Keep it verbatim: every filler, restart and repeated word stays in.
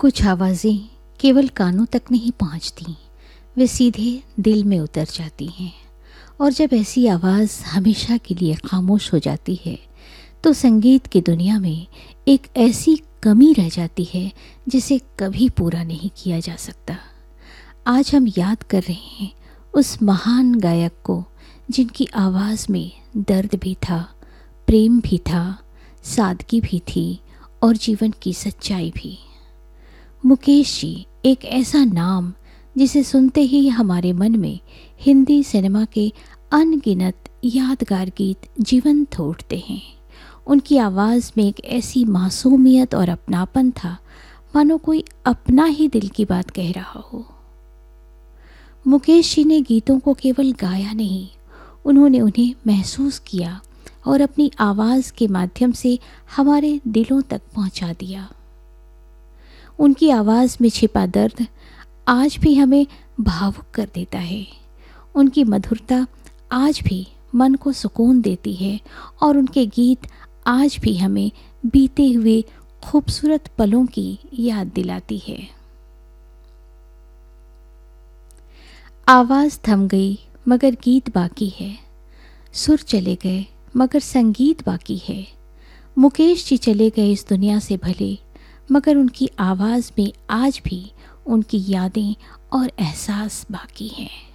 कुछ आवाज़ें केवल कानों तक नहीं पहुंचती, वे सीधे दिल में उतर जाती हैं। और जब ऐसी आवाज़ हमेशा के लिए खामोश हो जाती है तो संगीत की दुनिया में एक ऐसी कमी रह जाती है जिसे कभी पूरा नहीं किया जा सकता। आज हम याद कर रहे हैं उस महान गायक को जिनकी आवाज़ में दर्द भी था, प्रेम भी था, सादगी भी थी और जीवन की सच्चाई भी। मुकेश जी एक ऐसा नाम जिसे सुनते ही हमारे मन में हिंदी सिनेमा के अनगिनत यादगार गीत जीवंत हो उठते हैं। उनकी आवाज़ में एक ऐसी मासूमियत और अपनापन था मानो कोई अपना ही दिल की बात कह रहा हो। मुकेश जी ने गीतों को केवल गाया नहीं, उन्होंने उन्हें महसूस किया और अपनी आवाज़ के माध्यम से हमारे दिलों तक पहुंचा दिया। उनकी आवाज़ में छिपा दर्द आज भी हमें भावुक कर देता है। उनकी मधुरता आज भी मन को सुकून देती है और उनके गीत आज भी हमें बीते हुए खूबसूरत पलों की याद दिलाती है। आवाज़ थम गई मगर गीत बाकी है, सुर चले गए मगर संगीत बाकी है। मुकेश जी चले गए इस दुनिया से भले, मगर उनकी आवाज़ में आज भी उनकी यादें और एहसास बाकी हैं।